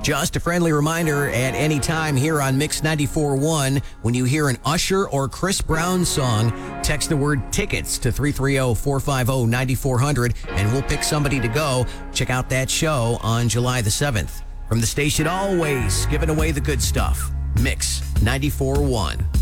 Just a friendly reminder, at any time here on Mix 94.1, when you hear an Usher or Chris Brown song, text the word tickets to 330-450-9400, and we'll pick somebody to go. Check out that show on July the 7th. From the station always giving away the good stuff, Mix 94.1.